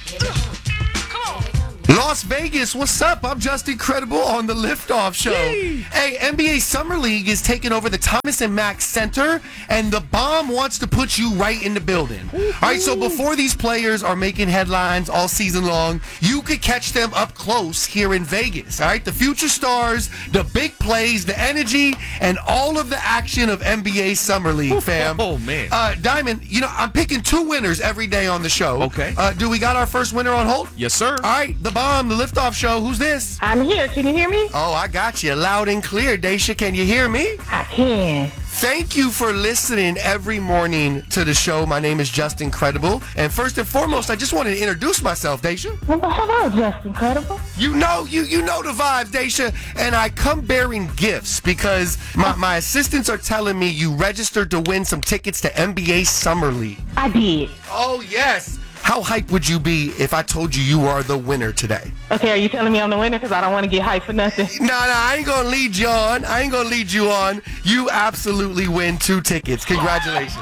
Las Vegas, what's up? I'm Just Incredible on the Liftoff Show. Yay. Hey, NBA Summer League is taking over the Thomas and Mack Center, and the Bomb wants to put you right in the building. All right, so before these players are making headlines all season long, you could catch them up close here in Vegas. All right, the future stars, the big plays, the energy, and all of the action of NBA Summer League, fam. Oh, man. Diamond, I'm picking 2 winners every day on the show. Okay. Do we got our first winner on hold? Yes, sir. All right, the Bomb, the Liftoff Show. Who's this? I'm here. Can you hear me? Oh, I got you loud and clear. Daisha, can you hear me? I can. Thank you for listening every morning to the show. My name is Just Incredible. And first and foremost, I just wanted to introduce myself, Daisha. Well, hello, Just Incredible. You know the vibes, Daisha. And I come bearing gifts because my assistants are telling me you registered to win some tickets to NBA Summer League. I did. Oh, yes. How hyped would you be if I told you you are the winner today? Okay, are you telling me I'm the winner? Because I don't want to get hyped for nothing. No, I ain't gonna lead you on. You absolutely win 2 tickets. Congratulations.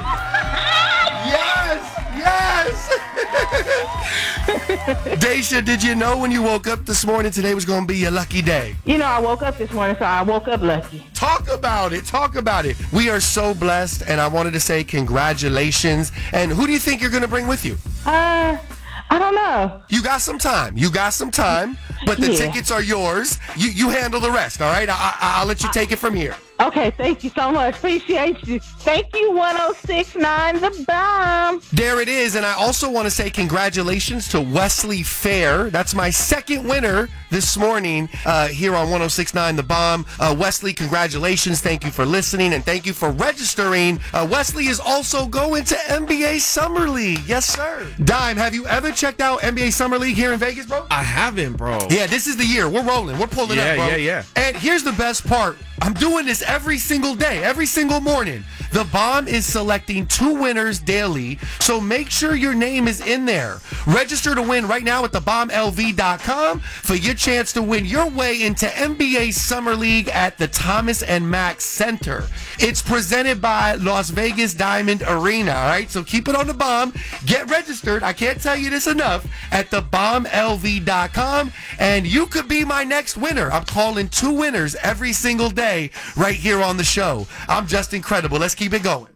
Yes. Daisha, did you know when you woke up this morning today was gonna be your lucky day? I woke up this morning, so I woke up lucky. Talk about it. We are so blessed, and I wanted to say congratulations. And who do you think you're gonna bring with you? I don't know. You got some time, but the tickets are yours. You handle the rest, all right? I'll let you take it from here. Okay, thank you so much. Appreciate you. Thank you, 1069 The Bomb. There it is, and I also want to say congratulations to Wesley Fair. That's my second winner this morning here on 1069 The Bomb. Wesley, congratulations. Thank you for listening, and thank you for registering. Wesley is also going to NBA Summer League. Yes, sir. Dime, have you ever checked out NBA Summer League here in Vegas, bro? I haven't, bro. Yeah, this is the year. We're rolling. We're pulling up, bro. Yeah. And here's the best part. I'm doing this every single day, every single morning. The Bomb is selecting 2 winners daily, so make sure your name is in there. Register to win right now at thebombLV.com for your chance to win your way into NBA Summer League at the Thomas and Mack Center. It's presented by Las Vegas Diamond Arena, all right? So keep it on the Bomb. Get registered. I can't tell you this enough at thebombLV.com, and you could be my next winner. I'm calling 2 winners every single day right here on the show. I'm Just Incredible. Let's keep it going.